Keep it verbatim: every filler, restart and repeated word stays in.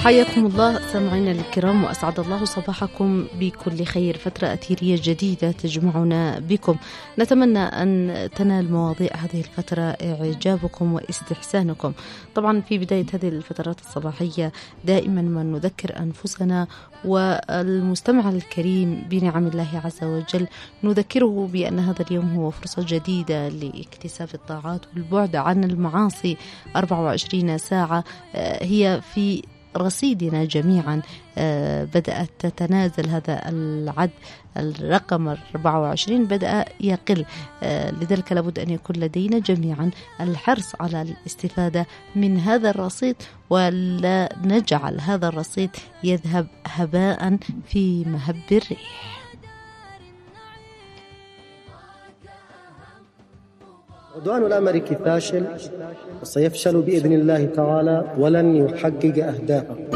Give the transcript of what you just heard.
حياكم الله سامعينا الكرام، وأسعد الله صباحكم بكل خير. فترة أثيرية جديدة تجمعنا بكم، نتمنى أن تنال مواضيع هذه الفترة إعجابكم واستحسانكم. طبعا في بداية هذه الفترات الصباحية دائما ما نذكر أنفسنا والمستمع الكريم بنعم الله عز وجل، نذكره بأن هذا اليوم هو فرصة جديدة لاكتساب الطاعات والبعد عن المعاصي. أربع وعشرين ساعة هي في رصيدنا جميعا، بدأت تتنازل هذا العد، الرقم أربعة وعشرين بدأ يقل، لذلك لابد أن يكون لدينا جميعا الحرص على الاستفادة من هذا الرصيد، ولا نجعل هذا الرصيد يذهب هباء في مهب الريح. عدوان الأمريكي فاشل وسيفشل بإذن الله تعالى ولن يحقق أهدافه.